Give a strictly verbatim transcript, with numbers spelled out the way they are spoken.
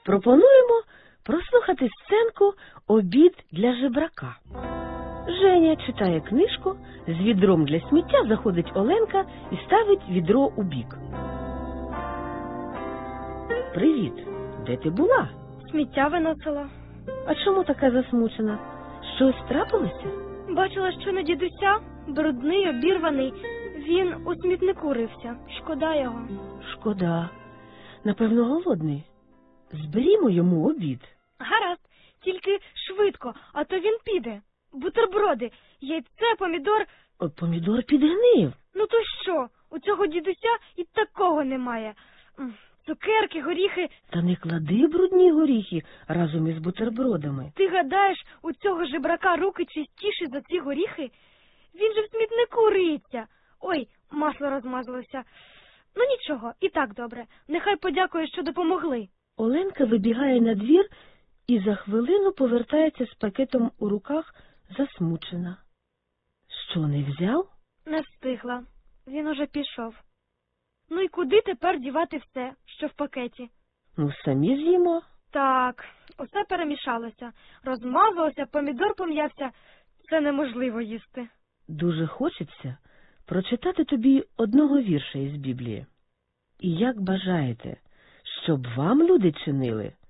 Пропонуємо прослухати сценку «Обід для жебрака». Женя читає книжку, з відром для сміття заходить Оленка і ставить відро у бік. «Привіт! Де ти була?» Сміття виносила. «А чому така засмучена? Щось трапилося?» Бачила, що на дідуся брудний, обірваний. Він у смітнику рився. Шкода його. «Шкода. Напевно, голодний. Зберімо йому обід». Гаразд, тільки швидко, а то він піде. Бутерброди, яйце, помідор. О, помідор підгнив. Ну то що, у цього дідуся і такого немає. М, Цукерки, горіхи. Та не клади брудні горіхи разом із бутербродами. Ти гадаєш, у цього жебрака руки чистіші за ці горіхи? Він же в смітнику риється. Ой, масло розмазалося. Ну нічого, і так добре. Нехай подякує, що допомогли. Оленка вибігає на двір і за хвилину повертається з пакетом у руках, засмучена. Що, не взяв? Не встигла. Він уже пішов. Ну і куди тепер дівати все, що в пакеті? Ну, самі з'їмо. Так, усе перемішалося. Розмазалося, помідор пом'явся. Це неможливо їсти. Дуже хочеться прочитати тобі одного вірша із Біблії. І як бажаєте, щоб вам люди чинили,